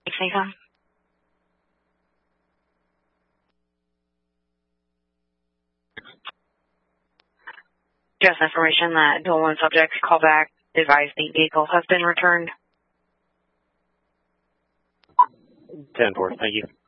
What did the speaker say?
Thanks, Nathan. Just information that dual one subjects call back, advise the vehicle has been returned. 10-4, thank you.